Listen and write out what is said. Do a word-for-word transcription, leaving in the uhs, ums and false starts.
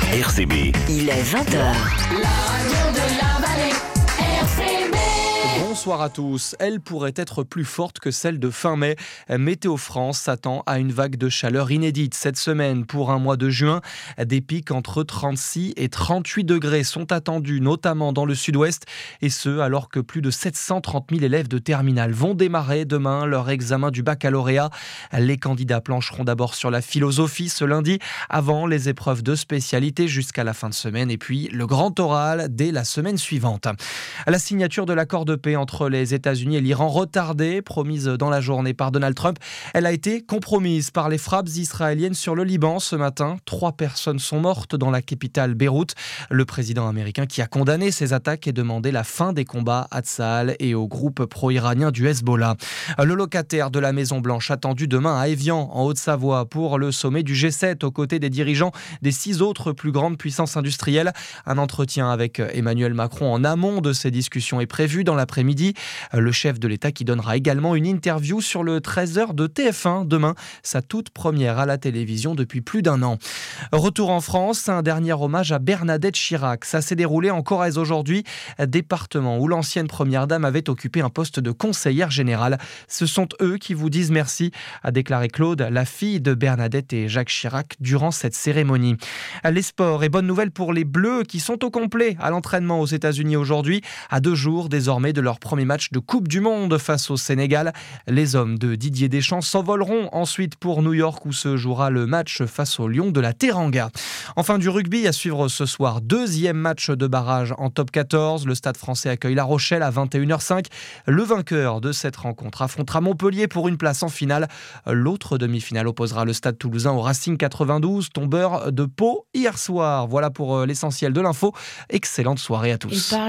R C B. Il est vingt heures. La radio de la vallée, R C B. Bonsoir à tous. Elle pourrait être plus forte que celle de fin mai. Météo France s'attend à une vague de chaleur inédite cette semaine. Pour un mois de juin, des pics entre trente-six et trente-huit degrés sont attendus, notamment dans le sud-ouest. Et ce, alors que plus de sept cent trente mille élèves de terminale vont démarrer demain leur examen du baccalauréat. Les candidats plancheront d'abord sur la philosophie ce lundi, avant les épreuves de spécialité jusqu'à la fin de semaine. Et puis le grand oral dès la semaine suivante. La signature de l'accord de paix entre les États-Unis et l'Iran, retardée, promise dans la journée par Donald Trump, elle a été compromise par les frappes israéliennes sur le Liban ce matin. Trois personnes sont mortes dans la capitale Beyrouth. Le président américain qui a condamné ces attaques et demandé la fin des combats à Tsahal et au groupe pro-iranien du Hezbollah. Le locataire de la Maison-Blanche attendu demain à Évian, en Haute-Savoie, pour le sommet du G sept aux côtés des dirigeants des six autres plus grandes puissances industrielles. Un entretien avec Emmanuel Macron en amont de ces discussions est prévu dans l'après-midi. Le chef de l'État qui donnera également une interview sur le treize heures de T F un demain, sa toute première à la télévision depuis plus d'un an. Retour en France, un dernier hommage à Bernadette Chirac. Ça s'est déroulé en Corrèze aujourd'hui, département où l'ancienne première dame avait occupé un poste de conseillère générale. Ce sont eux qui vous disent merci, a déclaré Claude, la fille de Bernadette et Jacques Chirac, durant cette cérémonie. Les sports et bonne nouvelle pour les Bleus qui sont au complet à l'entraînement aux États-Unis aujourd'hui, à deux jours désormais de leur premier match de Coupe du Monde face au Sénégal. Les hommes de Didier Deschamps s'envoleront ensuite pour New York où se jouera le match face aux Lions de la Teranga. Enfin, du rugby à suivre ce soir. Deuxième match de barrage en top quatorze. Le Stade Français accueille La Rochelle à vingt et une heures cinq. Le vainqueur de cette rencontre affrontera Montpellier pour une place en finale. L'autre demi-finale opposera le Stade Toulousain au Racing quatre-vingt-douze, tombeur de Pau hier soir. Voilà pour l'essentiel de l'info. Excellente soirée à tous.